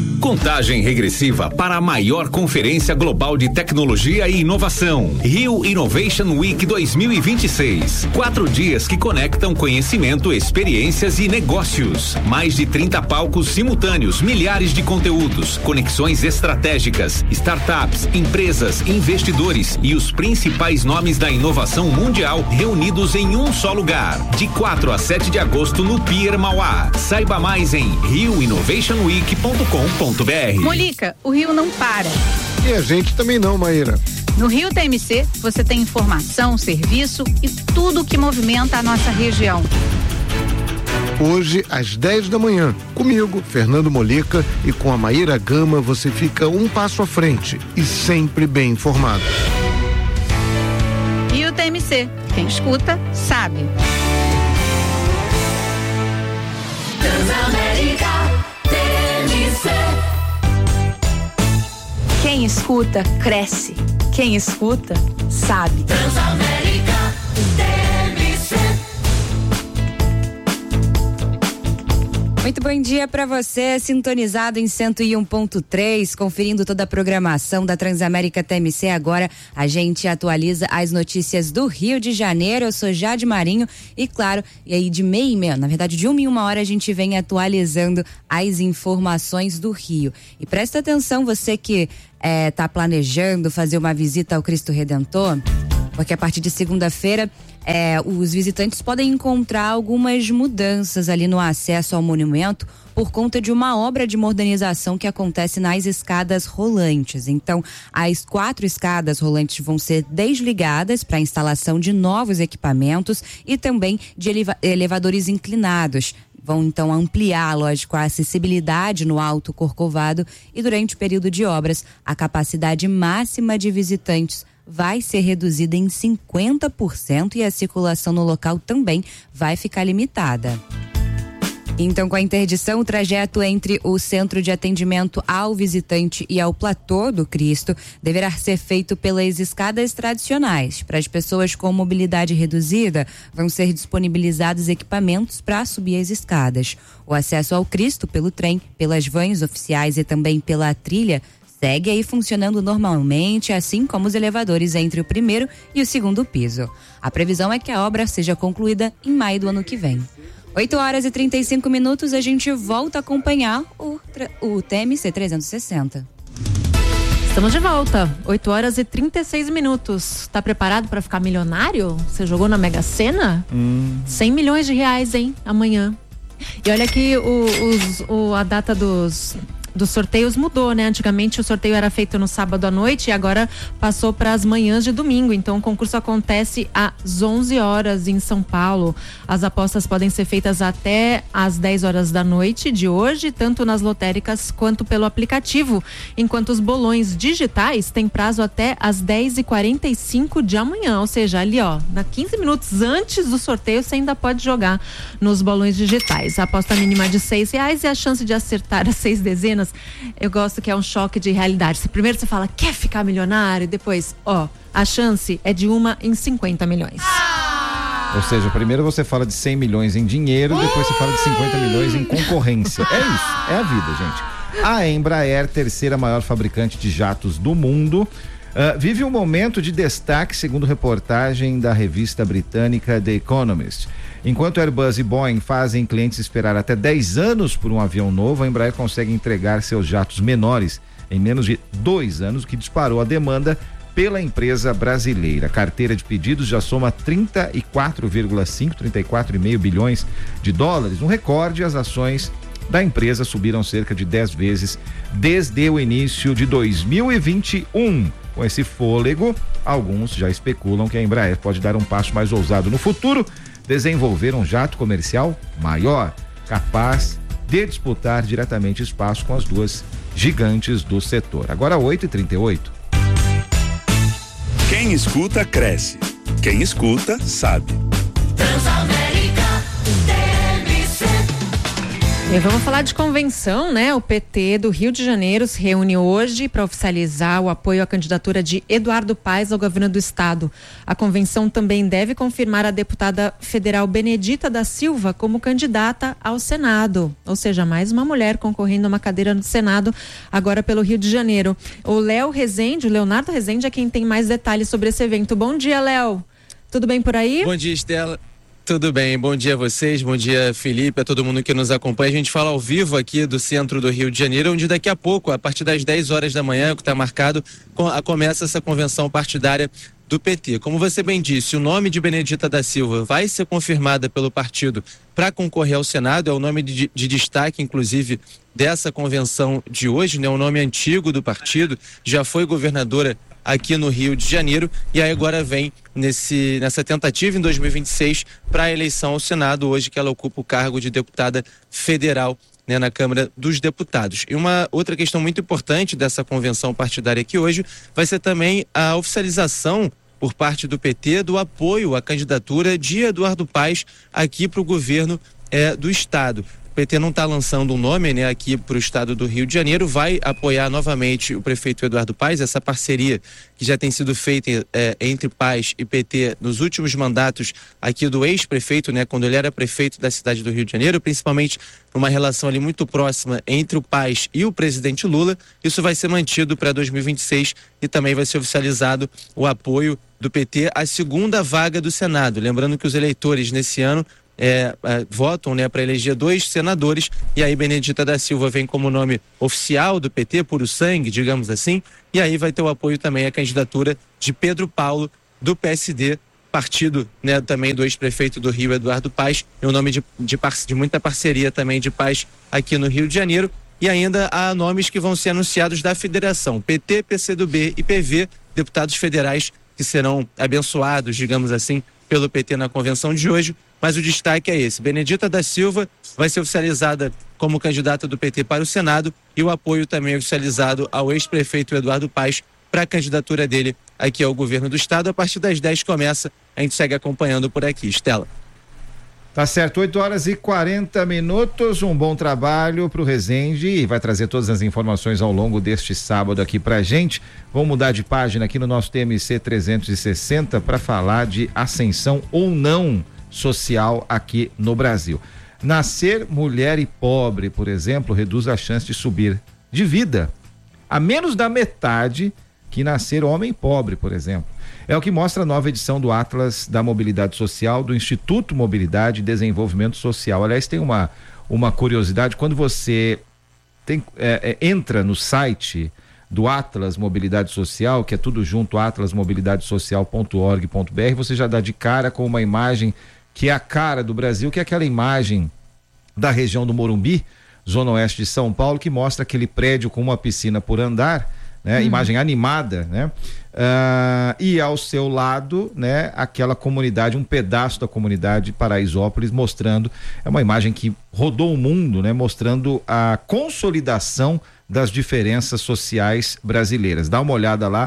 Contagem regressiva para a maior conferência global de tecnologia e inovação. Rio Innovation Week 2026. 4 dias que conectam conhecimento, experiências e negócios. Mais de 30 palcos simultâneos, milhares de conteúdos, conexões estratégicas, startups, empresas, investidores e os principais nomes da inovação mundial reunidos em um só lugar. De 4 a 7 de agosto no Pier Mauá. Saiba mais em rioinnovationweek.com.br. Molica, o Rio não para. E a gente também não, Maíra. No Rio TMC, você tem informação, serviço e tudo o que movimenta a nossa região. Hoje, às 10 da manhã, comigo, Fernando Molica, e com a Maíra Gama, você fica um passo à frente e sempre bem informado. Rio TMC, quem escuta, sabe. Quem escuta, cresce. Quem escuta, sabe. Transamérica TMC. Muito bom dia para você, sintonizado em 101.3, conferindo toda a programação da Transamérica TMC. Agora a gente atualiza as notícias do Rio de Janeiro. Eu sou Jade Marinho e claro, e aí de meia em meia, na verdade de 1 em 1 hora a gente vem atualizando as informações do Rio. E presta atenção, você que tá planejando fazer uma visita ao Cristo Redentor, porque a partir de segunda-feira os visitantes podem encontrar algumas mudanças ali no acesso ao monumento por conta de uma obra de modernização que acontece nas escadas rolantes. Então, as 4 escadas rolantes vão ser desligadas para a instalação de novos equipamentos e também de elevadores inclinados. Vão então ampliar, lógico, a acessibilidade no Alto Corcovado e durante o período de obras, a capacidade máxima de visitantes vai ser reduzida em 50% e a circulação no local também vai ficar limitada. Então, com a interdição, o trajeto entre o centro de atendimento ao visitante e ao platô do Cristo deverá ser feito pelas escadas tradicionais. Para as pessoas com mobilidade reduzida, vão ser disponibilizados equipamentos para subir as escadas. O acesso ao Cristo pelo trem, pelas vans oficiais e também pela trilha segue aí funcionando normalmente, assim como os elevadores entre o primeiro e o segundo piso. A previsão é que a obra seja concluída em maio do ano que vem. 8 horas e 35 minutos, a gente volta a acompanhar o TMC 360. Estamos de volta, 8 horas e 36 minutos. Tá preparado para ficar milionário? Você jogou na Mega Sena? 100 milhões de reais, hein? Amanhã. E olha que a data dos sorteios mudou, né? Antigamente o sorteio era feito no sábado à noite e agora passou para as manhãs de domingo. Então o concurso acontece às 11 horas em São Paulo. As apostas podem ser feitas até às 10 horas da noite de hoje, tanto nas lotéricas quanto pelo aplicativo. Enquanto os bolões digitais têm prazo até às 10h45 de amanhã. Ou seja, ali ó, 15 minutos antes do sorteio você ainda pode jogar nos bolões digitais. A aposta mínima é de R$6 e a chance de acertar as 6 dezenas, eu gosto que é um choque de realidade. Primeiro você fala, quer ficar milionário? Depois, a chance é de 1 em 50 milhões. Ou seja, primeiro você fala de 100 milhões em dinheiro, depois você fala de 50 milhões em concorrência. É isso, é a vida, gente. A Embraer, terceira maior fabricante de jatos do mundo, vive um momento de destaque, segundo reportagem da revista britânica The Economist. Enquanto Airbus e Boeing fazem clientes esperar até 10 anos por um avião novo, a Embraer consegue entregar seus jatos menores em menos de 2 anos, o que disparou a demanda pela empresa brasileira. A carteira de pedidos já soma 34,5 bilhões de dólares, um recorde. As ações da empresa subiram cerca de 10 vezes desde o início de 2021. Com esse fôlego, alguns já especulam que a Embraer pode dar um passo mais ousado no futuro, desenvolver um jato comercial maior, capaz de disputar diretamente espaço com as duas gigantes do setor. Agora 8h38. Quem escuta, cresce. Quem escuta, sabe. Transamérica TMC. E vamos falar de convenção, né? O PT do Rio de Janeiro se reúne hoje para oficializar o apoio à candidatura de Eduardo Paes ao governo do estado. A convenção também deve confirmar a deputada federal Benedita da Silva como candidata ao Senado. Ou seja, mais uma mulher concorrendo a uma cadeira no Senado, agora pelo Rio de Janeiro. O Leonardo Rezende é quem tem mais detalhes sobre esse evento. Bom dia, Léo. Tudo bem por aí? Bom dia, Estela. Tudo bem, bom dia a vocês, bom dia Felipe, a todo mundo que nos acompanha. A gente fala ao vivo aqui do centro do Rio de Janeiro, onde daqui a pouco, a partir das 10 horas da manhã, que está marcado, começa essa convenção partidária do PT. Como você bem disse, o nome de Benedita da Silva vai ser confirmada pelo partido para concorrer ao Senado, é o nome de destaque, inclusive, dessa convenção de hoje, né? O nome antigo do partido, já foi governadora aqui no Rio de Janeiro e aí agora vem nessa tentativa em 2026 para a eleição ao Senado, hoje que ela ocupa o cargo de deputada federal, né, na Câmara dos Deputados. E uma outra questão muito importante dessa convenção partidária aqui hoje vai ser também a oficialização por parte do PT do apoio à candidatura de Eduardo Paes aqui para o governo do estado. O PT não está lançando um nome, né, aqui para o estado do Rio de Janeiro, vai apoiar novamente o prefeito Eduardo Paes, essa parceria que já tem sido feita entre Paes e PT nos últimos mandatos aqui do ex-prefeito, né, quando ele era prefeito da cidade do Rio de Janeiro, principalmente uma relação ali muito próxima entre o Paes e o presidente Lula. Isso vai ser mantido para 2026 e também vai ser oficializado o apoio do PT à segunda vaga do Senado. Lembrando que os eleitores nesse ano votam, né, para eleger 2 senadores, e aí Benedita da Silva vem como nome oficial do PT, puro sangue, digamos assim, e aí vai ter o apoio também à candidatura de Pedro Paulo, do PSD, partido, né, também do ex-prefeito do Rio, Eduardo Paes, em nome de muita parceria também de Paes aqui no Rio de Janeiro. E ainda há nomes que vão ser anunciados da federação, PT, PCdoB e PV, deputados federais que serão abençoados, digamos assim, pelo PT na convenção de hoje. Mas o destaque é esse: Benedita da Silva vai ser oficializada como candidata do PT para o Senado e o apoio também é oficializado ao ex-prefeito Eduardo Paes para a candidatura dele aqui ao governo do estado. A partir das 10 começa, a gente segue acompanhando por aqui. Estela. Tá certo, 8h40, um bom trabalho pro Rezende e vai trazer todas as informações ao longo deste sábado aqui pra gente. Vamos mudar de página aqui no nosso TMC 360 para falar de ascensão ou não social aqui no Brasil. Nascer mulher e pobre, por exemplo, reduz a chance de subir de vida a menos da metade que nascer homem pobre, por exemplo. É o que mostra a nova edição do Atlas da Mobilidade Social do Instituto Mobilidade e Desenvolvimento Social. Aliás, tem uma curiosidade: quando você entra no site do Atlas Mobilidade Social, que é tudo junto, atlasmobilidadesocial.org.br, você já dá de cara com uma imagem que é a cara do Brasil, que é aquela imagem da região do Morumbi, zona oeste de São Paulo, que mostra aquele prédio com uma piscina por andar, né? Imagem animada, né? E ao seu lado, né, aquela comunidade, um pedaço da comunidade Paraisópolis, mostrando, é uma imagem que rodou o mundo, né, mostrando a consolidação das diferenças sociais brasileiras. Dá uma olhada lá,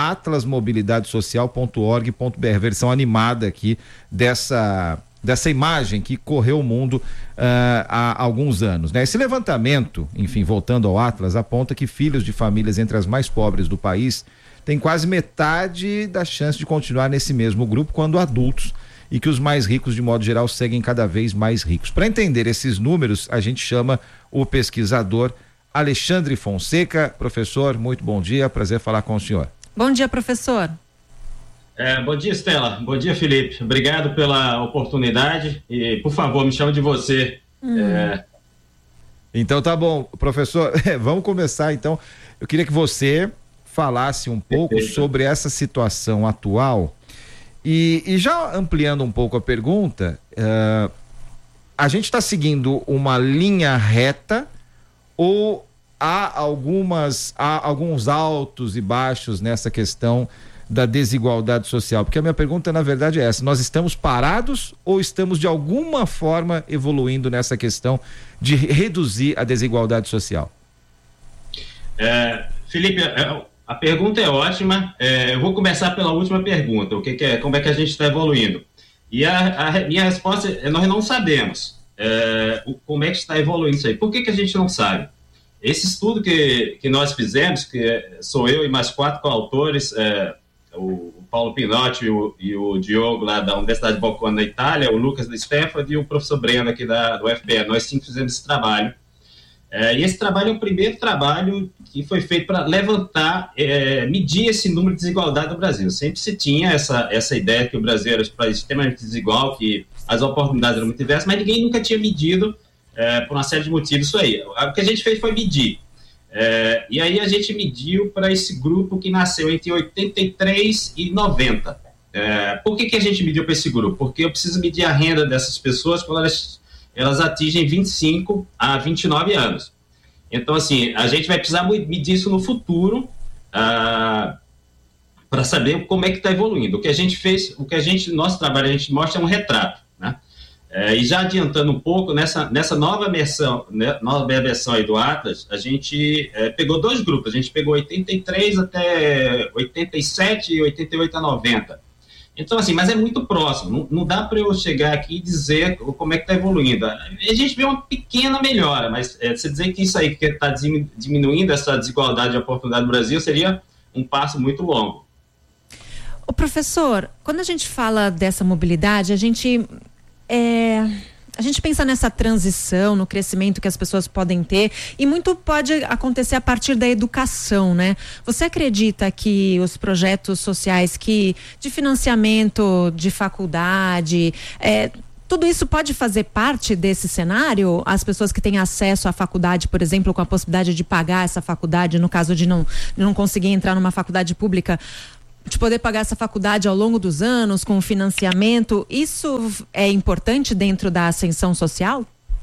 atlasmobilidadesocial.org.br, versão animada aqui dessa imagem que correu o mundo há alguns anos, né? Esse levantamento, enfim, voltando ao Atlas, aponta que filhos de famílias entre as mais pobres do país têm quase metade da chance de continuar nesse mesmo grupo quando adultos, e que os mais ricos, de modo geral, seguem cada vez mais ricos. Para entender esses números, a gente chama o pesquisador Alexandre Fonseca. Professor, muito bom dia, prazer falar com o senhor. Bom dia, professor. Bom dia, Estela. Bom dia, Felipe. Obrigado pela oportunidade e, por favor, me chame de você. Então tá bom, professor, vamos começar então. Eu queria que você falasse um pouco sobre essa situação atual e já ampliando um pouco a pergunta, a gente está seguindo uma linha reta ou há alguns altos e baixos nessa questão da desigualdade social? Porque a minha pergunta, na verdade, é essa: nós estamos parados ou estamos de alguma forma evoluindo nessa questão de reduzir a desigualdade social? Felipe, a pergunta é ótima. Eu vou começar pela última pergunta: como é que a gente está evoluindo? E a minha resposta é: nós não sabemos. como é que está evoluindo isso aí. Por que a gente não sabe? Esse estudo que nós fizemos, que sou eu e mais 4 coautores, o Paulo Pinotti e o Diogo lá da Universidade de Bocconi na Itália, o Lucas da Stanford e o professor Breno aqui do UFPE, nós 5 fizemos esse trabalho. E esse trabalho é o primeiro trabalho que foi feito para levantar, medir esse número de desigualdade do Brasil. Sempre se tinha essa ideia que o Brasil era um país extremamente desigual, que as oportunidades eram muito diversas, mas ninguém nunca tinha medido, por uma série de motivos, isso aí. O que a gente fez foi medir. E aí a gente mediu para esse grupo que nasceu entre 83 e 90. Por que a gente mediu para esse grupo? Porque eu preciso medir a renda dessas pessoas quando elas atingem 25 a 29 anos. Então, assim, a gente vai precisar medir isso no futuro para saber como é que está evoluindo. O que a gente fez, nosso trabalho, a gente mostra um retrato, né? E já adiantando um pouco, nessa nova versão aí do Atlas, a gente pegou 2 grupos. A gente pegou 83 até 87 e 88 a 90. Então, assim, mas é muito próximo. Não dá para eu chegar aqui e dizer como é que está evoluindo. A gente vê uma pequena melhora, mas você dizer que isso aí que está diminuindo essa desigualdade de oportunidade no Brasil seria um passo muito longo. Ô, professor, quando a gente fala dessa mobilidade, a gente pensa nessa transição, no crescimento que as pessoas podem ter, e muito pode acontecer a partir da educação, né? Você acredita que os projetos sociais de financiamento de faculdade, tudo isso pode fazer parte desse cenário? As pessoas que têm acesso à faculdade, por exemplo, com a possibilidade de pagar essa faculdade, no caso de não conseguir entrar numa faculdade pública, de poder pagar essa faculdade ao longo dos anos, com financiamento, isso é importante dentro da ascensão social?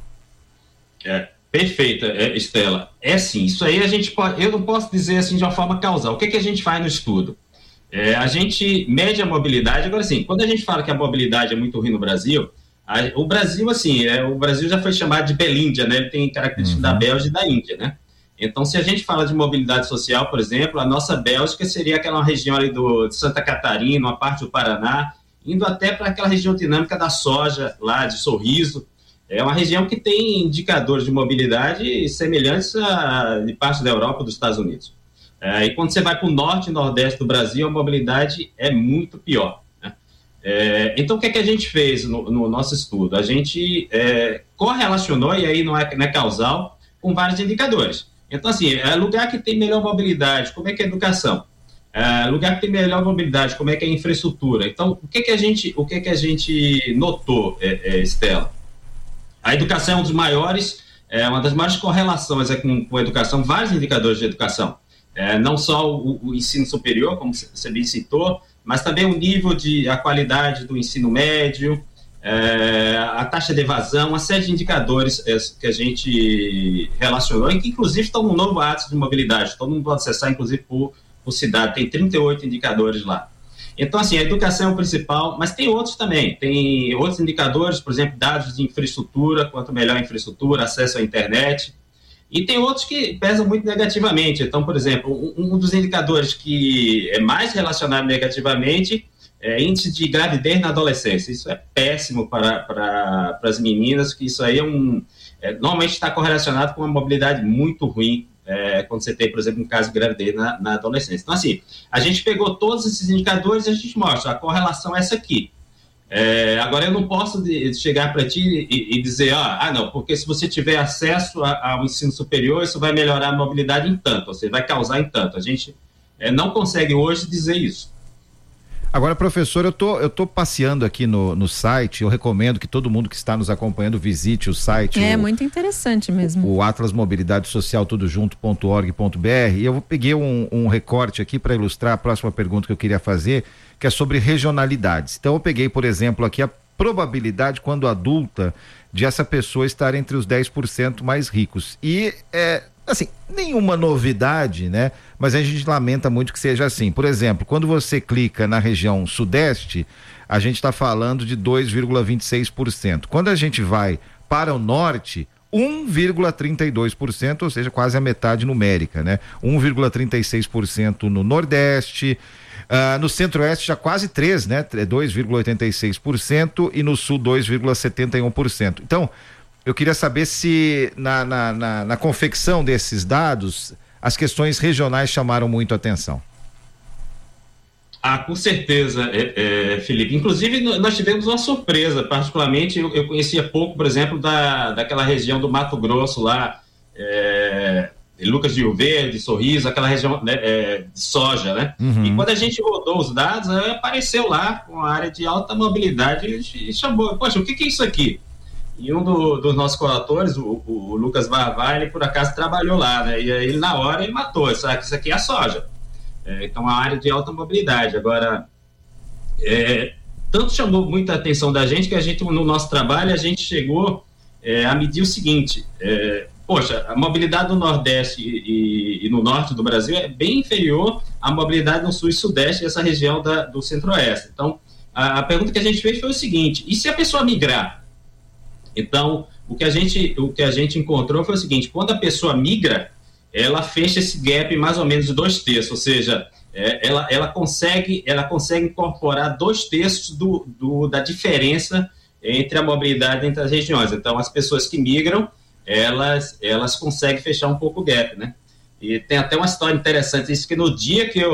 Perfeita, Estela. Sim, isso aí eu não posso dizer assim de uma forma causal. O que a gente faz no estudo? A gente mede a mobilidade. Agora, assim, quando a gente fala que a mobilidade é muito ruim no Brasil, o Brasil, assim, o Brasil já foi chamado de Belíndia, né? Ele tem características da Bélgica e da Índia, né? Então, se a gente fala de mobilidade social, por exemplo, a nossa Bélgica seria aquela região ali de Santa Catarina, uma parte do Paraná, indo até para aquela região dinâmica da soja, lá de Sorriso. É uma região que tem indicadores de mobilidade semelhantes de parte da Europa e dos Estados Unidos. E quando você vai para o norte e nordeste do Brasil, a mobilidade é muito pior, né? Então, o que a gente fez no nosso estudo? A gente correlacionou, e aí não é causal, com vários indicadores. Então, assim, lugar que tem melhor mobilidade, como é que é a educação? Lugar que tem melhor mobilidade, como é que é a infraestrutura? Então, o que a gente notou, Estela? A educação é uma das maiores correlações com a educação, vários indicadores de educação. Não só o ensino superior, como você bem citou, mas também a qualidade do ensino médio, a taxa de evasão, uma série de indicadores que a gente relacionou e que inclusive estão no novo Atlas de mobilidade. Todo mundo pode acessar, inclusive por cidade, tem 38 indicadores lá. Então, assim, a educação é o principal, mas tem outros também. Tem outros indicadores, por exemplo, dados de infraestrutura, quanto melhor a infraestrutura, acesso à internet. E tem outros que pesam muito negativamente. Então, por exemplo, um dos indicadores que é mais relacionado negativamente índice de gravidez na adolescência. Isso é péssimo para as meninas, que isso aí normalmente está correlacionado com uma mobilidade muito ruim, quando você tem, por exemplo, um caso de gravidez na adolescência. Então, assim, a gente pegou todos esses indicadores e a gente mostra, a correlação é essa aqui. Agora, eu não posso chegar para ti e dizer, não, porque se você tiver acesso ao ensino superior, isso vai melhorar a mobilidade em tanto, ou seja, vai causar em tanto. A gente não consegue hoje dizer isso. Agora, professor, eu tô passeando aqui no site, eu recomendo que todo mundo que está nos acompanhando visite o site. Muito interessante mesmo. O Atlas Mobilidade Social tudojunto.org.br, e eu peguei um recorte aqui para ilustrar a próxima pergunta que eu queria fazer, que é sobre regionalidades. Então eu peguei, por exemplo, aqui a probabilidade, quando adulta, de essa pessoa estar entre os 10% mais ricos. E assim, nenhuma novidade, né? Mas a gente lamenta muito que seja assim. Por exemplo, quando você clica na região sudeste, a gente está falando de 2,26%. Quando a gente vai para o norte, 1,32%, ou seja, quase a metade numérica, né? 1,36% no nordeste, no centro-oeste já quase 3%, né? 2,86%, e no sul 2,71%. Então, eu queria saber se na confecção desses dados as questões regionais chamaram muito a atenção. Com certeza, Felipe. Inclusive, nós tivemos uma surpresa, particularmente, eu conhecia pouco, por exemplo, daquela região do Mato Grosso lá, Lucas de Rio Verde, Sorriso, aquela região, né, de soja, né? E quando a gente rodou os dados, apareceu lá com a área de alta mobilidade e chamou, poxa, o que é isso aqui? E um dos nossos coautores, o Lucas Barvar, ele por acaso trabalhou lá, né? E aí, na hora, ele matou, sabe? Isso aqui é a soja. Então, a área de alta mobilidade. Agora, tanto chamou muita atenção da gente que a gente, no nosso trabalho, a gente chegou a medir o seguinte, poxa, a mobilidade no Nordeste e no Norte do Brasil é bem inferior à mobilidade no Sul e Sudeste, essa região do Centro-Oeste. Então, a pergunta que a gente fez foi o seguinte, e se a pessoa migrar? Então, o que a gente encontrou foi o seguinte, quando a pessoa migra, ela fecha esse gap mais ou menos de 2/3, ou seja, ela consegue incorporar 2/3 da diferença entre a mobilidade entre as regiões. Então, as pessoas que migram, elas conseguem fechar um pouco o gap, né? E tem até uma história interessante, isso que no dia que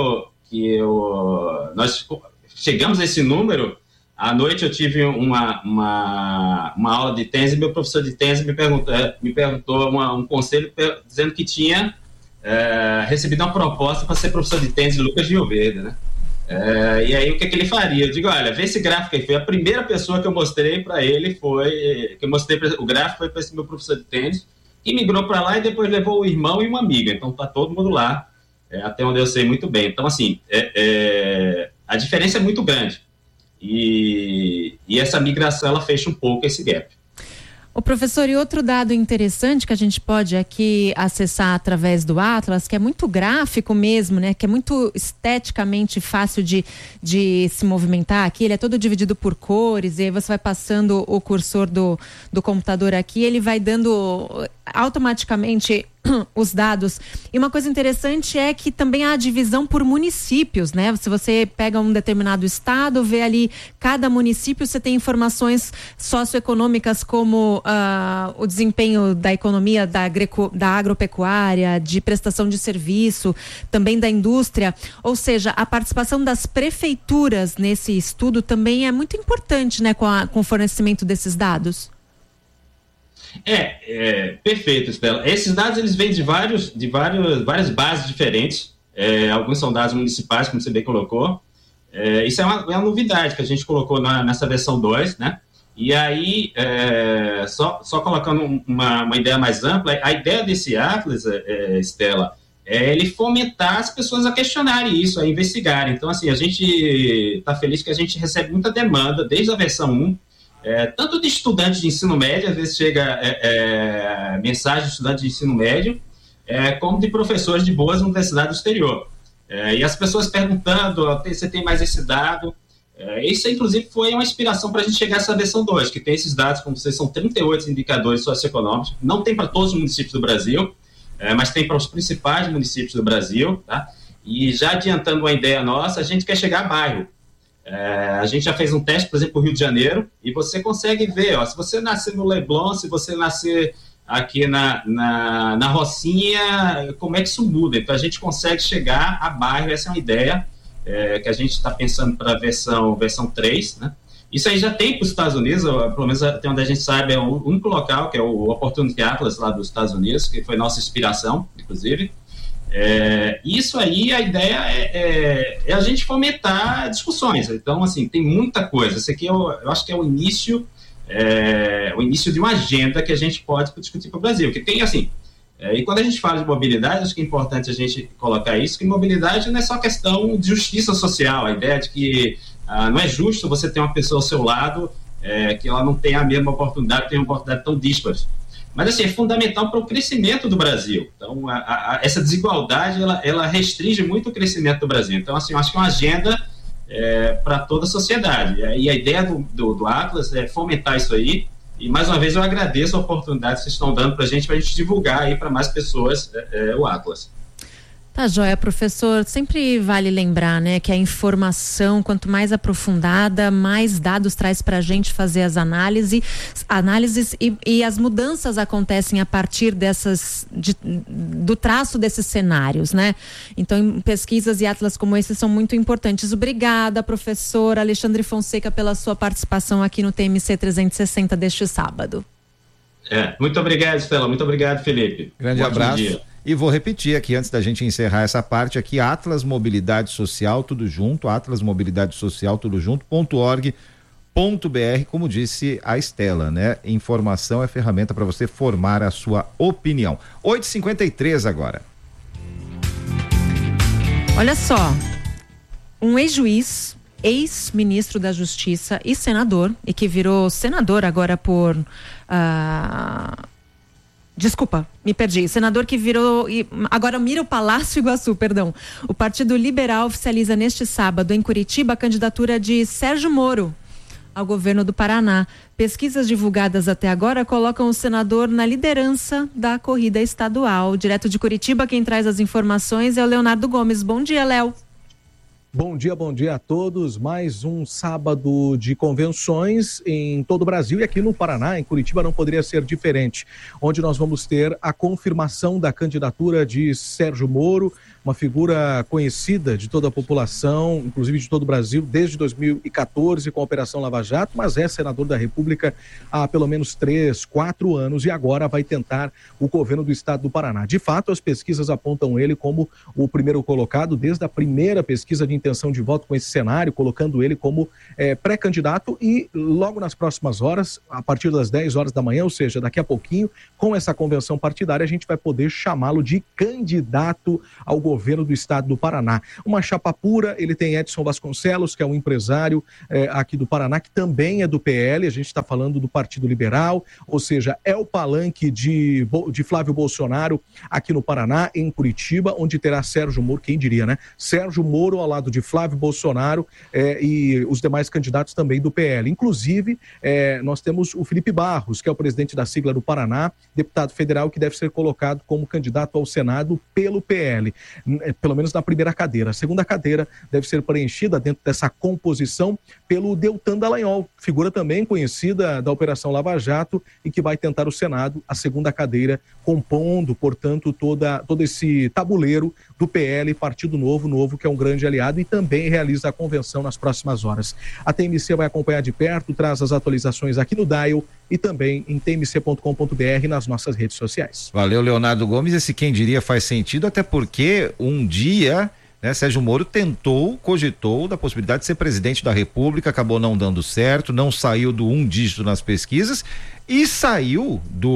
nós chegamos a esse número, à noite eu tive uma aula de tênis e meu professor de tênis me perguntou um conselho dizendo que tinha recebido uma proposta para ser professor de tênis de Lucas de Rio Verde, né? E aí o que ele faria? Eu digo, olha, vê esse gráfico aí. Foi a primeira pessoa que eu mostrei para ele, o gráfico foi para esse meu professor de tênis, que migrou para lá e depois levou o irmão e uma amiga. Então tá todo mundo lá, até onde eu sei muito bem. Então assim, a diferença é muito grande. E essa migração, ela fecha um pouco esse gap. O professor, e outro dado interessante que a gente pode aqui acessar através do Atlas, que é muito gráfico mesmo, né? Que é muito esteticamente fácil de se movimentar aqui, ele é todo dividido por cores, e aí você vai passando o cursor do computador aqui, ele vai dando automaticamente os dados. E uma coisa interessante é que também há a divisão por municípios, né? Se você pega um determinado estado, vê ali cada município, você tem informações socioeconômicas como o desempenho da economia, da agropecuária, de prestação de serviço, também da indústria. Ou seja, a participação das prefeituras nesse estudo também é muito importante, né? Com o fornecimento desses dados. Perfeito, Estela. Esses dados, eles vêm de várias bases diferentes. Alguns são dados municipais, como você bem colocou. Isso é uma novidade que a gente colocou nessa versão 2, né? E aí, só colocando uma ideia mais ampla, a ideia desse Atlas, Estela, é ele fomentar as pessoas a questionarem isso, a investigarem. Então, assim, a gente está feliz que a gente recebe muita demanda, desde a versão 1, tanto de estudantes de ensino médio, às vezes chega mensagem de estudantes de ensino médio, como de professores de boas universidades do exterior. E as pessoas perguntando, você tem mais esse dado? Isso, inclusive, foi uma inspiração para a gente chegar a essa versão 2, que tem esses dados, como vocês, são 38 indicadores socioeconômicos, não tem para todos os municípios do Brasil, mas tem para os principais municípios do Brasil, tá? E já adiantando uma ideia nossa, a gente quer chegar a bairro. A gente já fez um teste, por exemplo, no Rio de Janeiro, e você consegue ver, se você nascer no Leblon, se você nascer aqui na Rocinha, como é que isso muda? Então a gente consegue chegar a bairro, essa é uma ideia que a gente está pensando para a versão 3, né? Isso aí já tem para os Estados Unidos, pelo menos até onde a gente sabe, é o único local, que é o Opportunity Atlas lá dos Estados Unidos, que foi nossa inspiração, inclusive. Isso aí, a ideia é a gente fomentar discussões. Então, assim, tem muita coisa. Isso aqui eu acho que é o início de uma agenda que a gente pode discutir para o Brasil, que tem, assim, e quando a gente fala de mobilidade, acho que é importante a gente colocar isso, que mobilidade não é só questão de justiça social, a ideia de que não é justo você ter uma pessoa ao seu lado que ela não tem a mesma oportunidade, tem uma oportunidade tão díspares. Mas, assim, é fundamental para o crescimento do Brasil. Então, essa desigualdade, ela restringe muito o crescimento do Brasil. Então, assim, eu acho que é uma agenda para toda a sociedade. E a ideia do Atlas é fomentar isso aí. E, mais uma vez, eu agradeço a oportunidade que vocês estão dando para a gente divulgar aí para mais pessoas o Atlas. Tá joia, professor. Sempre vale lembrar, né, que a informação, quanto mais aprofundada, mais dados traz pra gente fazer as análises e as mudanças acontecem a partir do traço desses cenários, né? Então, pesquisas e atlas como esse são muito importantes. Obrigada, professor Alexandre Fonseca, pela sua participação aqui no TMC 360 deste sábado. Muito obrigado, Estela. Muito obrigado, Felipe. Grande abraço. E vou repetir aqui, antes da gente encerrar essa parte aqui, Atlas Mobilidade Social, tudo junto, atlasmobilidadesocial.org.br, como disse a Estela, né? Informação é ferramenta para você formar a sua opinião. 8h53 agora. Olha só, um ex-juiz, ex-ministro da Justiça e senador, e que virou senador agora por... Desculpa, me perdi. Senador que virou e agora mira o Palácio Iguaçu, perdão. O Partido Liberal oficializa neste sábado em Curitiba a candidatura de Sérgio Moro ao governo do Paraná. Pesquisas divulgadas até agora colocam o senador na liderança da corrida estadual. Direto de Curitiba, quem traz as informações é o Leonardo Gomes. Bom dia, Léo. Bom dia a todos. Mais um sábado de convenções em todo o Brasil e aqui no Paraná, em Curitiba, não poderia ser diferente, onde nós vamos ter a confirmação da candidatura de Sérgio Moro, uma figura conhecida de toda a população, inclusive de todo o Brasil, desde 2014 com a Operação Lava Jato, mas é senador da República há pelo menos 3-4 anos e agora vai tentar o governo do estado do Paraná. De fato, as pesquisas apontam ele como o primeiro colocado desde a primeira pesquisa de intenção de voto com esse cenário, colocando ele como pré-candidato e logo nas próximas horas, a partir das 10 horas da manhã, ou seja, daqui a pouquinho, com essa convenção partidária, a gente vai poder chamá-lo de candidato ao governo do estado do Paraná. Uma chapa pura, ele tem Edson Vasconcelos, que é um empresário aqui do Paraná, que também é do PL, a gente está falando do Partido Liberal, ou seja, é o palanque de Flávio Bolsonaro aqui no Paraná, em Curitiba, onde terá Sérgio Moro, quem diria, né? Sérgio Moro ao lado de Flávio Bolsonaro e os demais candidatos também do PL. Inclusive, nós temos o Felipe Barros, que é o presidente da sigla do Paraná, deputado federal que deve ser colocado como candidato ao Senado pelo PL, pelo menos na primeira cadeira. A segunda cadeira deve ser preenchida dentro dessa composição pelo Deltan Dallagnol, figura também conhecida da Operação Lava Jato e que vai tentar o Senado, a segunda cadeira, compondo, portanto, todo esse tabuleiro do PL, Partido Novo, que é um grande aliado e também realiza a convenção nas próximas horas. A TMC vai acompanhar de perto, traz as atualizações aqui no Dial e também em tmc.com.br nas nossas redes sociais. Valeu, Leonardo Gomes. Esse quem diria faz sentido, até porque um dia, né, Sérgio Moro cogitou da possibilidade de ser presidente da República, acabou não dando certo, não saiu do um dígito nas pesquisas e saiu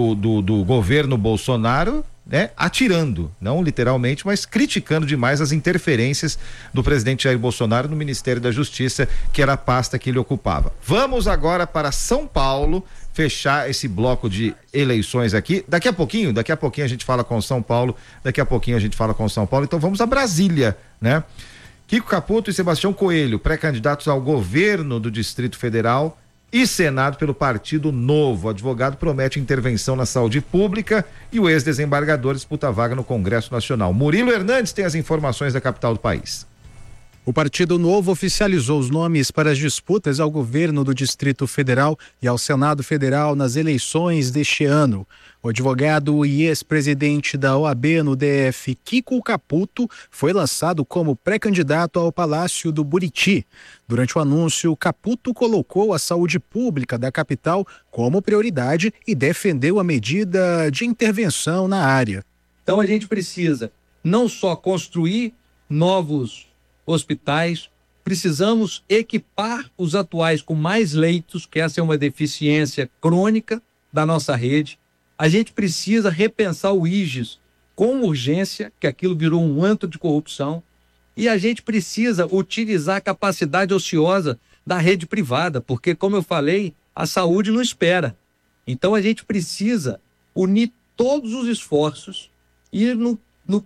do governo Bolsonaro, né, atirando, não literalmente, mas criticando demais as interferências do presidente Jair Bolsonaro no Ministério da Justiça, que era a pasta que ele ocupava. Vamos agora para São Paulo, fechar esse bloco de eleições aqui. Daqui a pouquinho a gente fala com São Paulo, então vamos a Brasília, né? Kiko Caputo e Sebastião Coelho, pré-candidatos ao governo do Distrito Federal e Senado pelo Partido Novo. O advogado promete intervenção na saúde pública e o ex-desembargador disputa vaga no Congresso Nacional. Murilo Hernandes tem as informações da capital do país. O Partido Novo oficializou os nomes para as disputas ao governo do Distrito Federal e ao Senado Federal nas eleições deste ano. O advogado e ex-presidente da OAB no DF, Kiko Caputo, foi lançado como pré-candidato ao Palácio do Buriti. Durante o anúncio, Caputo colocou a saúde pública da capital como prioridade e defendeu a medida de intervenção na área. Então a gente precisa não só construir novos hospitais, precisamos equipar os atuais com mais leitos, que essa é uma deficiência crônica da nossa rede. A gente precisa repensar o IGES com urgência, que aquilo virou um antro de corrupção, e a gente precisa utilizar a capacidade ociosa da rede privada, porque, como eu falei, a saúde não espera. Então a gente precisa unir todos os esforços e no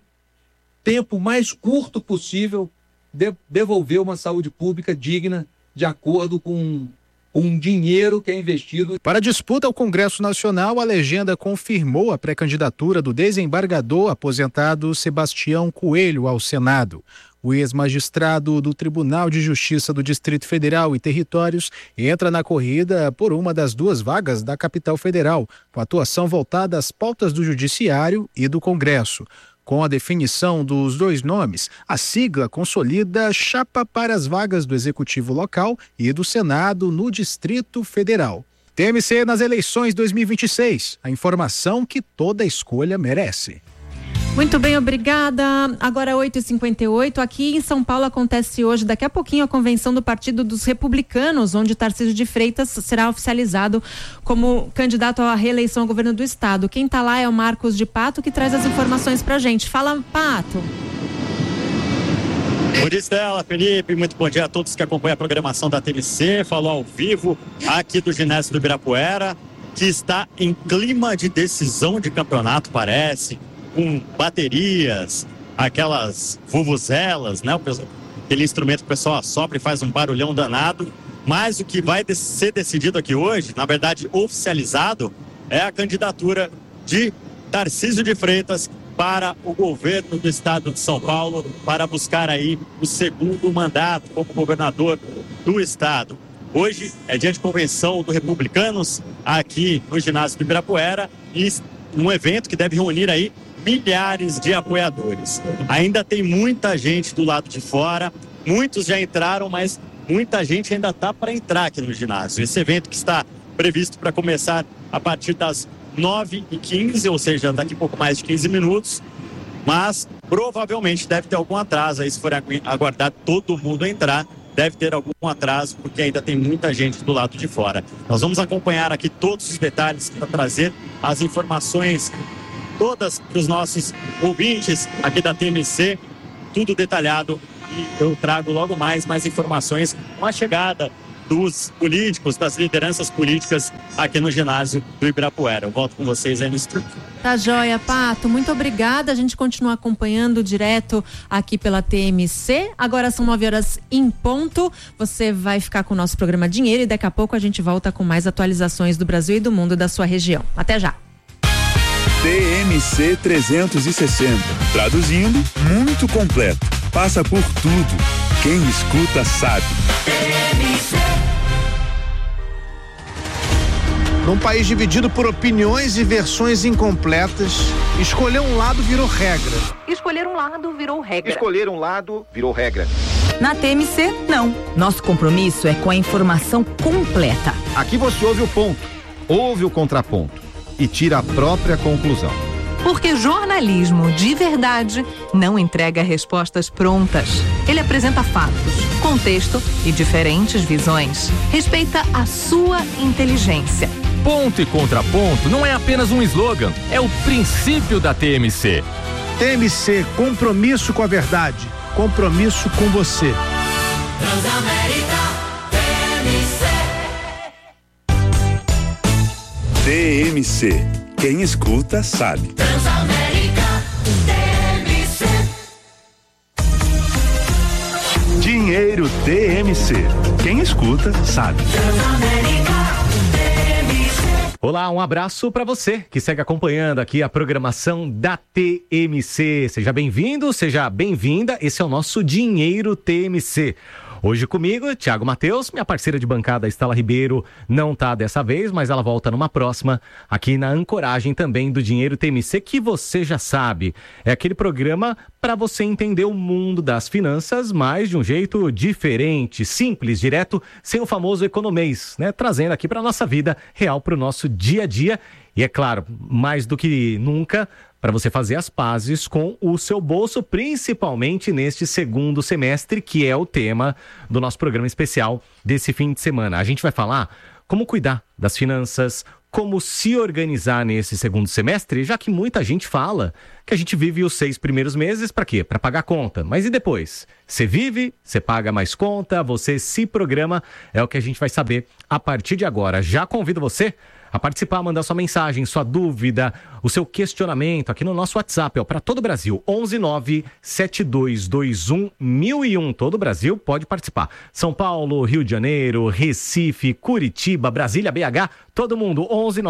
tempo mais curto possível devolver uma saúde pública digna, de acordo com um dinheiro que é investido. Para a disputa ao Congresso Nacional, a legenda confirmou a pré-candidatura do desembargador aposentado Sebastião Coelho ao Senado. O ex-magistrado do Tribunal de Justiça do Distrito Federal e Territórios entra na corrida por uma das 2 vagas da capital federal, com atuação voltada às pautas do Judiciário e do Congresso. Com a definição dos 2 nomes, a sigla consolida chapa para as vagas do Executivo local e do Senado no Distrito Federal. TMC nas eleições 2026, a informação que toda escolha merece. Muito bem, obrigada. Agora 8h58, aqui em São Paulo acontece hoje, daqui a pouquinho, a convenção do Partido dos Republicanos, onde Tarcísio de Freitas será oficializado como candidato à reeleição ao governo do estado. Quem está lá é o Marcos de Pato, que traz as informações pra gente. Fala, Pato. Bom dia, Estela, Felipe, muito bom dia a todos que acompanham a programação da TMC. Falou ao vivo aqui do ginásio do Ibirapuera, que está em clima de decisão de campeonato, parece, com baterias, aquelas vuvuzelas, né? Aquele instrumento que o pessoal assopra e faz um barulhão danado. Mas o que vai ser decidido aqui hoje, na verdade oficializado, é a candidatura de Tarcísio de Freitas para o governo do estado de São Paulo, para buscar aí o 2º mandato como governador do estado. Hoje é dia de convenção do Republicanos aqui no ginásio do Ibirapuera, e um evento que deve reunir aí milhares de apoiadores. Ainda tem muita gente do lado de fora, muitos já entraram, mas muita gente ainda está para entrar aqui no ginásio. Esse evento que está previsto para começar a partir das 9h15, ou seja, daqui a pouco mais de 15 minutos, mas provavelmente deve ter algum atraso aí, se for aguardar todo mundo entrar, deve ter algum atraso, porque ainda tem muita gente do lado de fora. Nós vamos acompanhar aqui todos os detalhes para trazer as informações todas para os nossos ouvintes aqui da TMC, tudo detalhado, e eu trago logo mais informações com a chegada dos políticos, das lideranças políticas aqui no ginásio do Ibirapuera. Eu volto com vocês aí no estúdio. Tá joia, Pato, muito obrigada. A gente continua acompanhando direto aqui pela TMC. Agora são 9h em ponto. Você vai ficar com o nosso programa Dinheiro e daqui a pouco a gente volta com mais atualizações do Brasil e do mundo da sua região. Até já. TMC 360. Traduzindo, muito completo. Passa por tudo. Quem escuta sabe. Num país dividido por opiniões e versões incompletas, escolher um lado virou regra. Escolher um lado virou regra. Escolher um lado virou regra. Na TMC, não. Nosso compromisso é com a informação completa. Aqui você ouve o ponto, ouve o contraponto e tira a própria conclusão. Porque jornalismo de verdade não entrega respostas prontas. Ele apresenta fatos, contexto e diferentes visões. Respeita a sua inteligência. Ponto e contraponto não é apenas um slogan, é o princípio da TMC. TMC, compromisso com a verdade, compromisso com você. Transamérica, TMC. TMC. Quem escuta sabe. Transamérica, TMC. Dinheiro TMC. Quem escuta sabe. Transamérica, TMC. Olá, um abraço para você que segue acompanhando aqui a programação da TMC. Seja bem-vindo, seja bem-vinda. Esse é o nosso Dinheiro TMC. Hoje comigo, Thiago Matheus, minha parceira de bancada, Estela Ribeiro, não tá dessa vez, mas ela volta numa próxima, aqui na ancoragem também do Dinheiro TMC, que você já sabe. É aquele programa para você entender o mundo das finanças, mas de um jeito diferente, simples, direto, sem o famoso economês, né? Trazendo aqui para nossa vida real, para o nosso dia a dia. E é claro, mais do que nunca, para você fazer as pazes com o seu bolso, principalmente neste segundo semestre, que é o tema do nosso programa especial desse fim de semana. A gente vai falar como cuidar das finanças, como se organizar nesse segundo semestre, já que muita gente fala que a gente vive os 6 primeiros meses para quê? Para pagar conta. Mas e depois? Você vive, você paga mais conta, você se programa, é o que a gente vai saber a partir de agora. Já convido você a participar, mandar sua mensagem, sua dúvida, o seu questionamento aqui no nosso WhatsApp, para todo o Brasil, 11972211001. Todo o Brasil pode participar. São Paulo, Rio de Janeiro, Recife, Curitiba, Brasília, BH, todo mundo,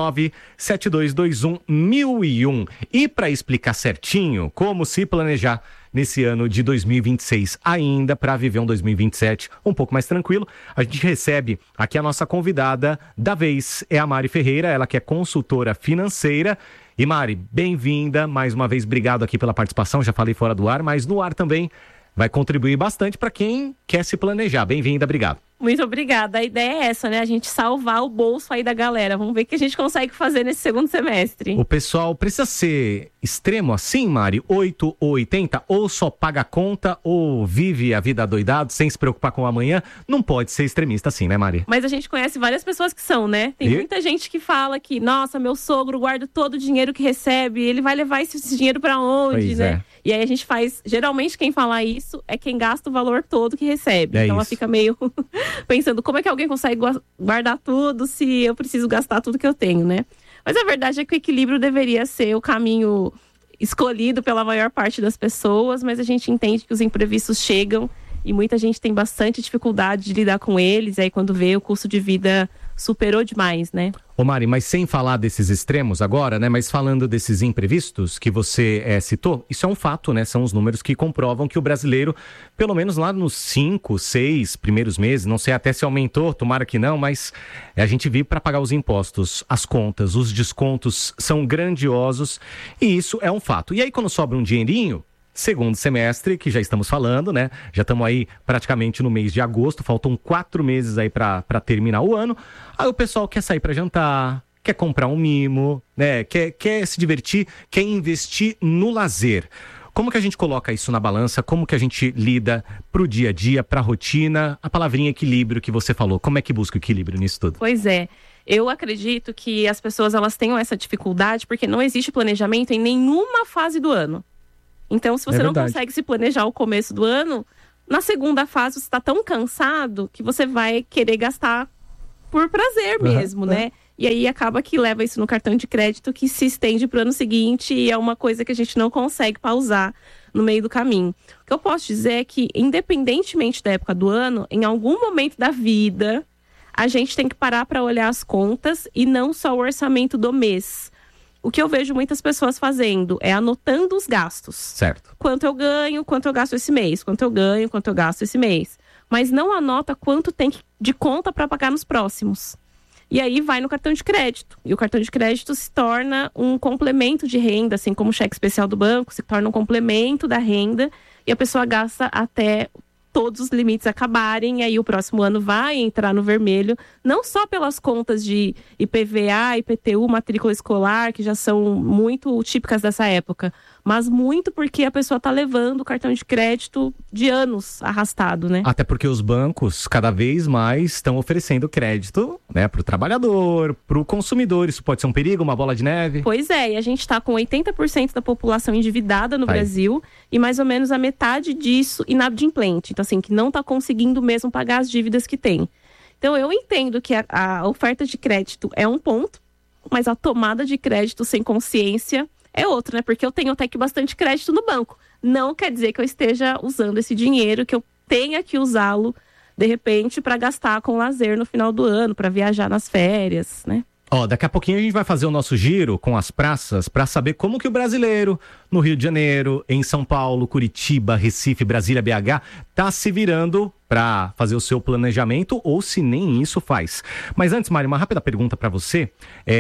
11972211001. E para explicar certinho como se planejar nesse ano de 2026, ainda para viver um 2027 um pouco mais tranquilo, a gente recebe aqui a nossa convidada da vez, é a Mari Ferreira, ela que é consultora financeira. E Mari, bem-vinda, mais uma vez, obrigado aqui pela participação, já falei fora do ar, mas no ar também vai contribuir bastante para quem quer se planejar. Bem-vinda, obrigado. Muito obrigada. A ideia é essa, né? A gente salvar o bolso aí da galera. Vamos ver o que a gente consegue fazer nesse segundo semestre. O pessoal precisa ser extremo assim, Mari? 8 ou 80? Ou só paga a conta ou vive a vida adoidado sem se preocupar com o amanhã? Não pode ser extremista assim, né, Mari? Mas a gente conhece várias pessoas que são, né? Tem muita gente que fala que, nossa, meu sogro guarda todo o dinheiro que recebe, ele vai levar esse dinheiro pra onde, Pois né? é. E aí a gente faz, geralmente quem fala isso é quem gasta o valor todo que recebe. É então ela isso. fica meio pensando, como é que alguém consegue guardar tudo se eu preciso gastar tudo que eu tenho, né? Mas a verdade é que o equilíbrio deveria ser o caminho escolhido pela maior parte das pessoas, mas a gente entende que os imprevistos chegam e muita gente tem bastante dificuldade de lidar com eles, e aí quando vê o custo de vida superou demais, né? Ô Mari, mas sem falar desses extremos agora, né? Mas falando desses imprevistos que você citou, isso é um fato, né? São os números que comprovam que o brasileiro, pelo menos lá nos 5, 6 primeiros meses, não sei até se aumentou, tomara que não, mas a gente vive para pagar os impostos, as contas, os descontos são grandiosos e isso é um fato. E aí quando sobra um dinheirinho, segundo semestre, que já estamos falando, né? Já estamos aí praticamente no mês de agosto, faltam 4 meses aí para terminar o ano. Aí o pessoal quer sair para jantar, quer comprar um mimo, né? Quer se divertir, quer investir no lazer. Como que a gente coloca isso na balança? Como que a gente lida pro dia a dia, pra rotina? A palavrinha equilíbrio que você falou, como é que busca o equilíbrio nisso tudo? Pois é. Eu acredito que as pessoas elas tenham essa dificuldade porque não existe planejamento em nenhuma fase do ano. Então, se você não consegue se planejar o começo do ano, na segunda fase você está tão cansado que você vai querer gastar por prazer mesmo, né? E aí acaba que leva isso no cartão de crédito que se estende para o ano seguinte e é uma coisa que a gente não consegue pausar no meio do caminho. O que eu posso dizer é que, independentemente da época do ano, em algum momento da vida, a gente tem que parar para olhar as contas e não só o orçamento do mês. O que eu vejo muitas pessoas fazendo é anotando os gastos. Certo. Quanto eu ganho, quanto eu gasto esse mês. Quanto eu ganho, quanto eu gasto esse mês. Mas não anota quanto tem de conta para pagar nos próximos. E aí vai no cartão de crédito. E o cartão de crédito se torna um complemento de renda, assim como o cheque especial do banco, se torna um complemento da renda. E a pessoa gasta até todos os limites acabarem, e aí o próximo ano vai entrar no vermelho, não só pelas contas de IPVA, IPTU, matrícula escolar, que já são muito típicas dessa época, mas muito porque a pessoa está levando o cartão de crédito de anos arrastado, né? Até porque os bancos cada vez mais estão oferecendo crédito, né, para o trabalhador, para o consumidor. Isso pode ser um perigo, uma bola de neve? Pois é, e a gente está com 80% da população endividada no Brasil e mais ou menos a metade disso inadimplente. Então, assim, que não está conseguindo mesmo pagar as dívidas que tem. Então, eu entendo que a oferta de crédito é um ponto, mas a tomada de crédito sem consciência é outro, né? Porque eu tenho até que bastante crédito no banco. Não quer dizer que eu esteja usando esse dinheiro, que eu tenha que usá-lo, de repente, para gastar com lazer no final do ano, para viajar nas férias, né? Ó, daqui a pouquinho a gente vai fazer o nosso giro com as praças para saber como que o brasileiro no Rio de Janeiro, em São Paulo, Curitiba, Recife, Brasília, BH, tá se virando para fazer o seu planejamento ou se nem isso faz. Mas antes, Mari, uma rápida pergunta para você.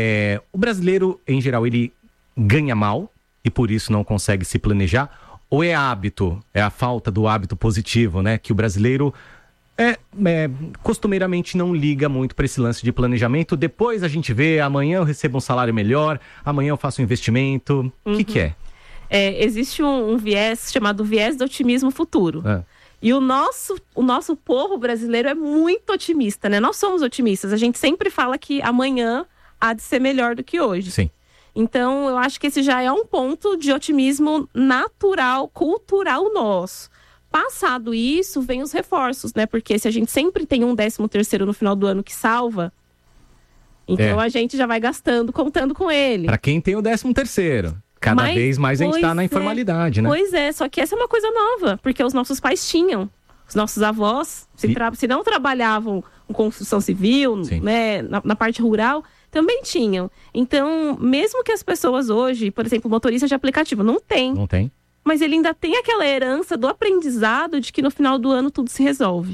O brasileiro, em geral, ele ganha mal e por isso não consegue se planejar? Ou é hábito, é a falta do hábito positivo, né? Que o brasileiro costumeiramente não liga muito para esse lance de planejamento. Depois a gente vê, amanhã eu recebo um salário melhor, amanhã eu faço um investimento. O que é? Existe um viés chamado viés do otimismo futuro. E o nosso povo brasileiro é muito otimista, né? Nós somos otimistas. A gente sempre fala que amanhã há de ser melhor do que hoje. Sim. Então, eu acho que esse já é um ponto de otimismo natural, cultural nosso. Passado isso, vem os reforços, né? Porque se a gente sempre tem um 13º no final do ano que salva, Então a gente já vai gastando, contando com ele. Para quem tem o 13º. Cada vez mais a gente tá na informalidade, né? Pois é, só que essa é uma coisa nova, porque os nossos pais tinham. Os nossos avós, se não trabalhavam com construção civil, né, na parte rural, também tinham. Então, mesmo que as pessoas hoje, por exemplo, motorista de aplicativo, não tem. Não tem. Mas ele ainda tem aquela herança do aprendizado de que no final do ano tudo se resolve.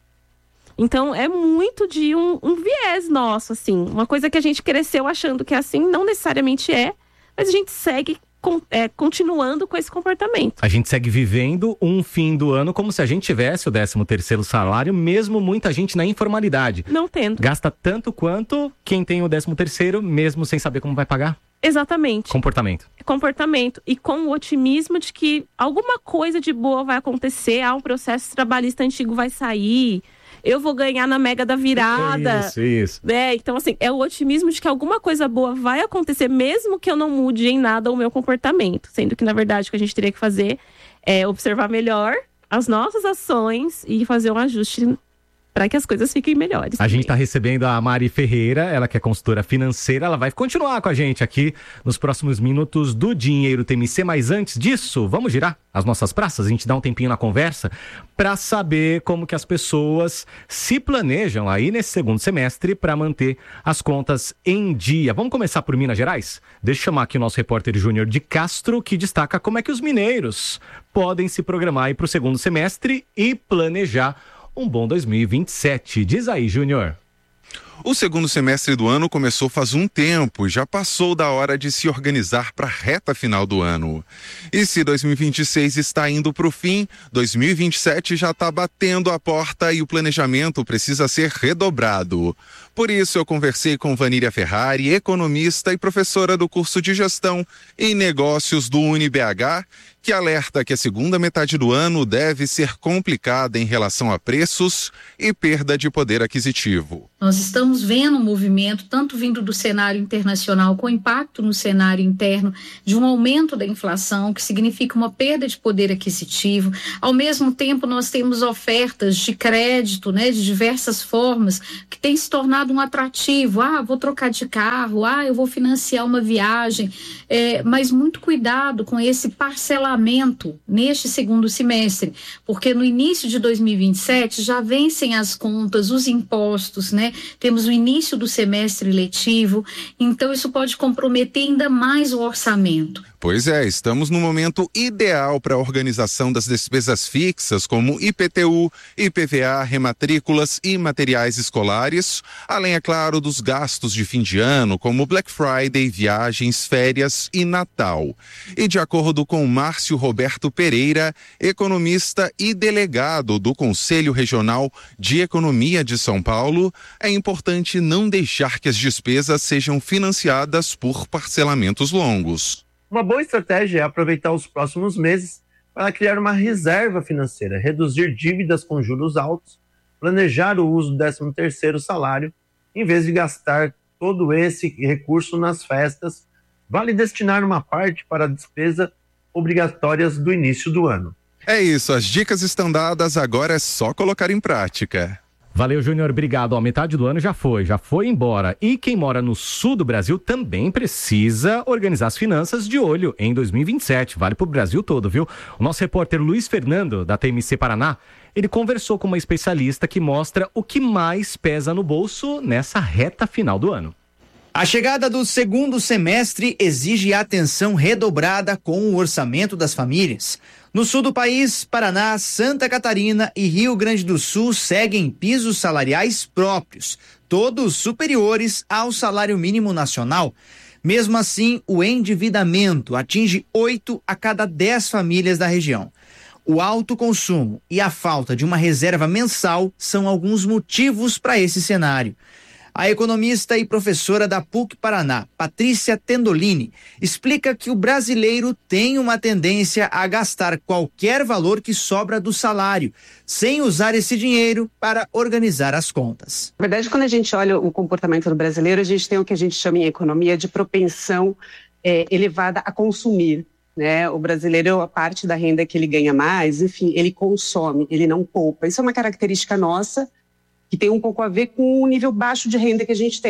Então, é muito de um viés nosso, assim. Uma coisa que a gente cresceu achando que é assim, não necessariamente é, mas a gente segue continuando com esse comportamento. A gente segue vivendo um fim do ano como se a gente tivesse o 13º salário, mesmo muita gente na informalidade. Não tendo. Gasta tanto quanto quem tem o 13º, mesmo sem saber como vai pagar. Exatamente. Comportamento. E com o otimismo de que alguma coisa de boa vai acontecer, um processo trabalhista antigo vai sair, eu vou ganhar na mega da virada. Isso. Então, assim, é o otimismo de que alguma coisa boa vai acontecer, mesmo que eu não mude em nada o meu comportamento. Sendo que, na verdade, o que a gente teria que fazer é observar melhor as nossas ações e fazer um ajuste para que as coisas fiquem melhores. A gente está recebendo a Mari Ferreira, ela que é consultora financeira, ela vai continuar com a gente aqui nos próximos minutos do Dinheiro TMC, mas antes disso, vamos girar as nossas praças, a gente dá um tempinho na conversa para saber como que as pessoas se planejam aí nesse segundo semestre para manter as contas em dia. Vamos começar por Minas Gerais? Deixa eu chamar aqui o nosso repórter Júnior de Castro, que destaca como é que os mineiros podem se programar aí para o segundo semestre e planejar um bom 2027. Diz aí, Júnior. O segundo semestre do ano começou faz um tempo, já passou da hora de se organizar para a reta final do ano. E se 2026 está indo para o fim, 2027 já está batendo a porta e o planejamento precisa ser redobrado. Por isso eu conversei com Vanília Ferrari, economista e professora do curso de Gestão e Negócios do UniBH, que alerta que a segunda metade do ano deve ser complicada em relação a preços e perda de poder aquisitivo. Nós estamos vendo um movimento, tanto vindo do cenário internacional, com impacto no cenário interno, de um aumento da inflação, que significa uma perda de poder aquisitivo. Ao mesmo tempo, nós temos ofertas de crédito, né, de diversas formas, que tem se tornado um atrativo. Vou trocar de carro, eu vou financiar uma viagem. Mas muito cuidado com esse parcelamento neste segundo semestre, porque no início de 2027 já vencem as contas, os impostos, né? Temos o início do semestre letivo, então isso pode comprometer ainda mais o orçamento. Pois é, estamos no momento ideal para a organização das despesas fixas, como IPTU, IPVA, rematrículas e materiais escolares, além, é claro, dos gastos de fim de ano, como Black Friday, viagens, férias e Natal. E de acordo com Márcio Roberto Pereira, economista e delegado do Conselho Regional de Economia de São Paulo, é importante não deixar que as despesas sejam financiadas por parcelamentos longos. Uma boa estratégia é aproveitar os próximos meses para criar uma reserva financeira, reduzir dívidas com juros altos, planejar o uso do 13º salário, em vez de gastar todo esse recurso nas festas, vale destinar uma parte para despesas obrigatórias do início do ano. É isso, as dicas estão dadas, agora é só colocar em prática. Valeu, Júnior, obrigado. Metade do ano já foi embora. E quem mora no sul do Brasil também precisa organizar as finanças de olho em 2027. Vale pro Brasil todo, viu? O nosso repórter Luiz Fernando, da TMC Paraná, ele conversou com uma especialista que mostra o que mais pesa no bolso nessa reta final do ano. A chegada do segundo semestre exige atenção redobrada com o orçamento das famílias. No sul do país, Paraná, Santa Catarina e Rio Grande do Sul seguem pisos salariais próprios, todos superiores ao salário mínimo nacional. Mesmo assim, o endividamento atinge 8 a cada 10 famílias da região. O alto consumo e a falta de uma reserva mensal são alguns motivos para esse cenário. A economista e professora da PUC Paraná, Patrícia Tendolini, explica que o brasileiro tem uma tendência a gastar qualquer valor que sobra do salário, sem usar esse dinheiro para organizar as contas. Na verdade, quando a gente olha o comportamento do brasileiro, a gente tem o que a gente chama em economia de propensão elevada a consumir. Né? O brasileiro, a parte da renda que ele ganha mais, enfim, ele consome, ele não poupa. Isso é uma característica nossa, que tem um pouco a ver com o nível baixo de renda que a gente tem.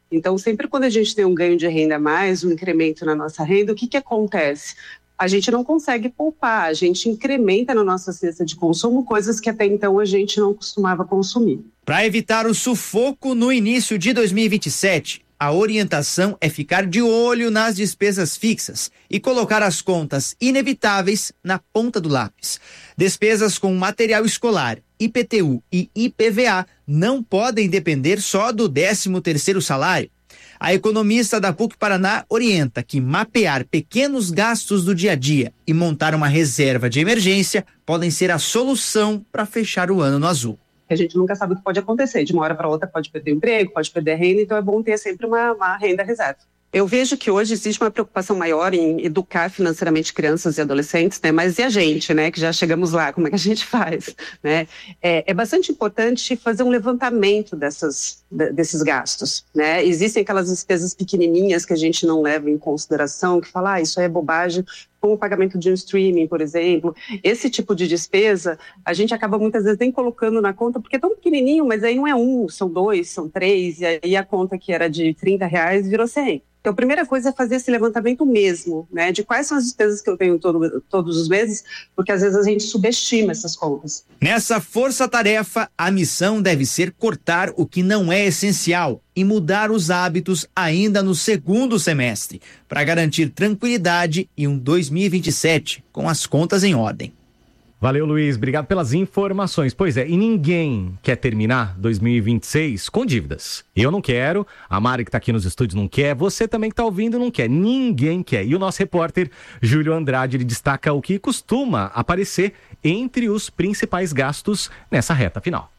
Então, sempre quando a gente tem um ganho de renda a mais, um incremento na nossa renda, o que acontece? A gente não consegue poupar, a gente incrementa na nossa cesta de consumo coisas que até então a gente não costumava consumir. Para evitar o sufoco no início de 2027, a orientação é ficar de olho nas despesas fixas e colocar as contas inevitáveis na ponta do lápis. Despesas com material escolar, IPTU e IPVA não podem depender só do 13º salário. A economista da PUC Paraná orienta que mapear pequenos gastos do dia a dia e montar uma reserva de emergência podem ser a solução para fechar o ano no azul. A gente nunca sabe o que pode acontecer, de uma hora para outra pode perder o emprego, pode perder a renda, então é bom ter sempre uma renda reserva. Eu vejo que hoje existe uma preocupação maior em educar financeiramente crianças e adolescentes, né? Mas e a gente, né? Que já chegamos lá, como é que a gente faz, né? É bastante importante fazer um levantamento desses gastos, né? Existem aquelas despesas pequenininhas que a gente não leva em consideração, que fala, isso aí é bobagem, como o pagamento de um streaming, por exemplo. Esse tipo de despesa, a gente acaba muitas vezes nem colocando na conta, porque é tão pequenininho, mas aí não é um, são 2, são 3, e aí a conta que era de R$30 virou 100. Então, a primeira coisa é fazer esse levantamento mesmo, né, de quais são as despesas que eu tenho todos os meses, porque às vezes a gente subestima essas contas. Nessa força-tarefa, a missão deve ser cortar o que não é essencial e mudar os hábitos ainda no segundo semestre, para garantir tranquilidade e um 2027 com as contas em ordem. Valeu, Luiz. Obrigado pelas informações. Pois é, e ninguém quer terminar 2026 com dívidas. Eu não quero, a Mari que tá aqui nos estúdios não quer, você também que tá ouvindo não quer, ninguém quer. E o nosso repórter Júlio Andrade, ele destaca o que costuma aparecer entre os principais gastos nessa reta final.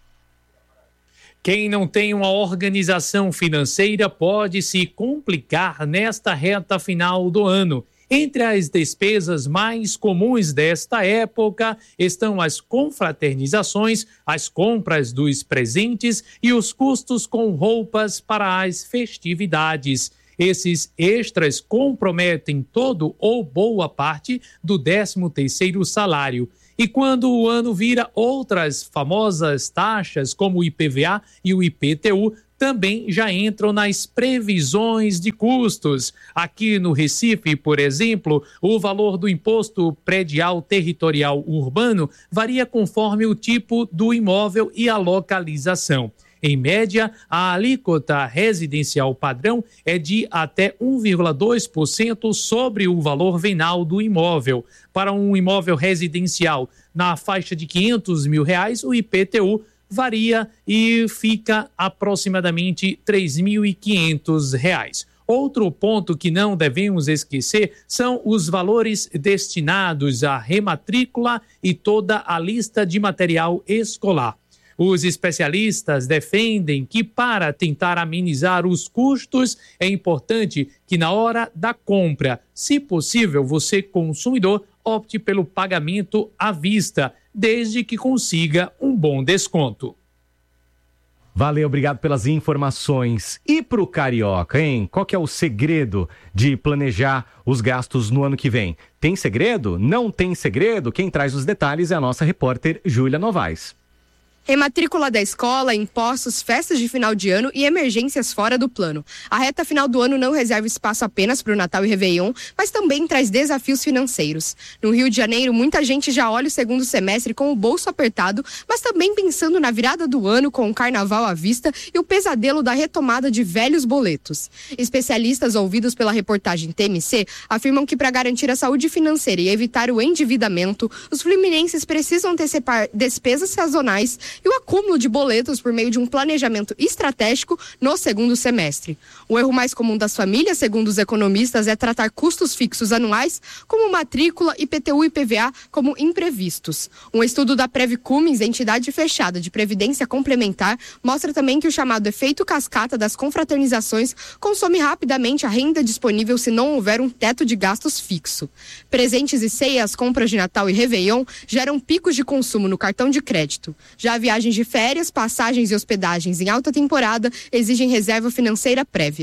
Quem não tem uma organização financeira pode se complicar nesta reta final do ano. Entre as despesas mais comuns desta época estão as confraternizações, as compras dos presentes e os custos com roupas para as festividades. Esses extras comprometem todo ou boa parte do 13º salário. E quando o ano vira, outras famosas taxas, como o IPVA e o IPTU, também já entram nas previsões de custos. Aqui no Recife, por exemplo, o valor do Imposto Predial Territorial Urbano varia conforme o tipo do imóvel e a localização. Em média, a alíquota residencial padrão é de até 1,2% sobre o valor venal do imóvel. Para um imóvel residencial na faixa de R$500 mil, o IPTU varia e fica aproximadamente R$3.500. Outro ponto que não devemos esquecer são os valores destinados à rematrícula e toda a lista de material escolar. Os especialistas defendem que, para tentar amenizar os custos, é importante que na hora da compra, se possível, você, consumidor, opte pelo pagamento à vista, desde que consiga um bom desconto. Valeu, obrigado pelas informações. E pro carioca, hein? Qual que é o segredo de planejar os gastos no ano que vem? Tem segredo? Não tem segredo? Quem traz os detalhes é a nossa repórter Júlia Novaes. Rematrícula da escola, impostos, festas de final de ano e emergências fora do plano. A reta final do ano não reserva espaço apenas para o Natal e Réveillon, mas também traz desafios financeiros. No Rio de Janeiro, muita gente já olha o segundo semestre com o bolso apertado, mas também pensando na virada do ano com o carnaval à vista e o pesadelo da retomada de velhos boletos. Especialistas ouvidos pela reportagem TMC afirmam que para garantir a saúde financeira e evitar o endividamento, os fluminenses precisam antecipar despesas sazonais e o acúmulo de boletos por meio de um planejamento estratégico no segundo semestre. O erro mais comum das famílias, segundo os economistas, é tratar custos fixos anuais como matrícula, IPTU e IPVA como imprevistos. Um estudo da Prev Cummins, entidade fechada de previdência complementar, mostra também que o chamado efeito cascata das confraternizações consome rapidamente a renda disponível se não houver um teto de gastos fixo. Presentes e ceias, compras de Natal e Réveillon geram picos de consumo no cartão de crédito. Já viagens de férias, passagens e hospedagens em alta temporada exigem reserva financeira prévia.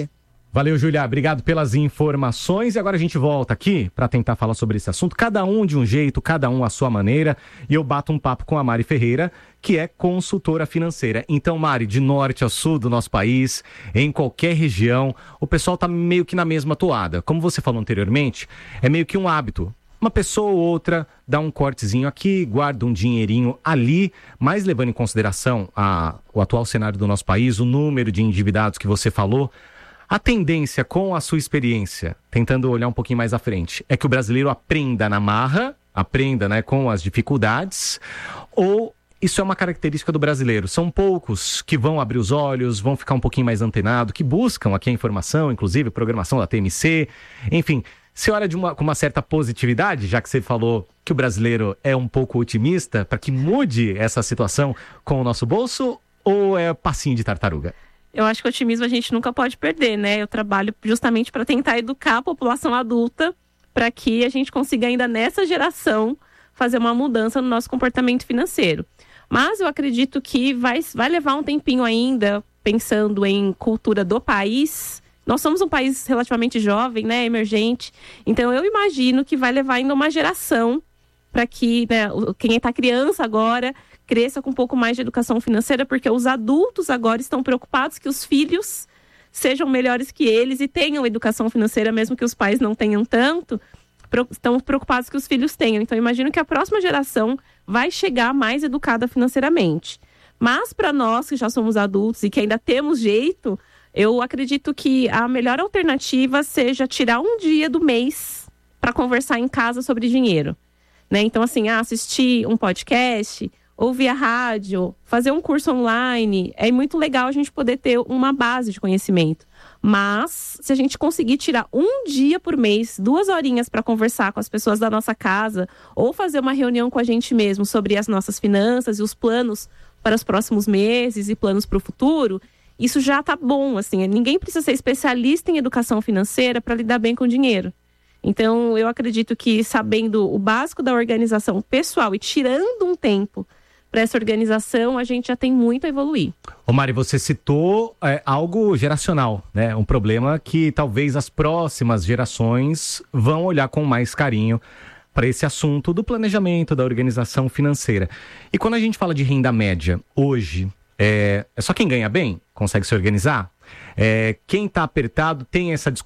Valeu, Júlia. Obrigado pelas informações. E agora a gente volta aqui para tentar falar sobre esse assunto. Cada um de um jeito, cada um à sua maneira. E eu bato um papo com a Mari Ferreira, que é consultora financeira. Então, Mari, de norte a sul do nosso país, em qualquer região, o pessoal tá meio que na mesma toada. Como você falou anteriormente, é meio que um hábito. Uma pessoa ou outra dá um cortezinho aqui, guarda um dinheirinho ali, mas levando em consideração o atual cenário do nosso país, o número de endividados que você falou, a tendência com a sua experiência, tentando olhar um pouquinho mais à frente, é que o brasileiro aprenda na marra, aprenda, né, com as dificuldades, ou isso é uma característica do brasileiro? São poucos que vão abrir os olhos, vão ficar um pouquinho mais antenados, que buscam aqui a informação, inclusive programação da TMC, enfim. Você olha com uma certa positividade, já que você falou que o brasileiro é um pouco otimista, para que mude essa situação com o nosso bolso, ou é passinho de tartaruga? Eu acho que o otimismo a gente nunca pode perder, né? Eu trabalho justamente para tentar educar a população adulta para que a gente consiga ainda nessa geração fazer uma mudança no nosso comportamento financeiro. Mas eu acredito que vai levar um tempinho ainda, pensando em cultura do país. Nós somos um país relativamente jovem, né, emergente. Então eu imagino que vai levar ainda uma geração para que, né, quem está criança agora cresça com um pouco mais de educação financeira, porque os adultos agora estão preocupados que os filhos sejam melhores que eles e tenham educação financeira, mesmo que os pais não tenham tanto, estão preocupados que os filhos tenham. Então, eu imagino que a próxima geração vai chegar mais educada financeiramente. Mas, para nós que já somos adultos e que ainda temos jeito, eu acredito que a melhor alternativa seja tirar um dia do mês para conversar em casa sobre dinheiro. Né? Então, assim, assistir um podcast, ouvir a rádio, fazer um curso online, é muito legal a gente poder ter uma base de conhecimento. Mas, se a gente conseguir tirar um dia por mês, 2 horinhas para conversar com as pessoas da nossa casa, ou fazer uma reunião com a gente mesmo sobre as nossas finanças e os planos para os próximos meses e planos para o futuro, isso já tá bom, assim. Ninguém precisa ser especialista em educação financeira para lidar bem com o dinheiro. Então, eu acredito que sabendo o básico da organização pessoal e tirando um tempo para essa organização, a gente já tem muito a evoluir. Ô Mari, você citou algo geracional, né? Um problema que talvez as próximas gerações vão olhar com mais carinho para esse assunto do planejamento, da organização financeira. E quando a gente fala de renda média, hoje, é só quem ganha bem consegue se organizar? Quem está apertado tem essa